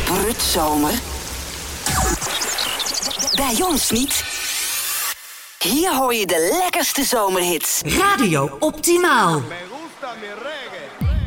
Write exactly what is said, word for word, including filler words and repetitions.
Prutzomer? Bij ons niet. Hier hoor je de lekkerste zomerhits. Radio Optimaal. Me gusta mi reggae.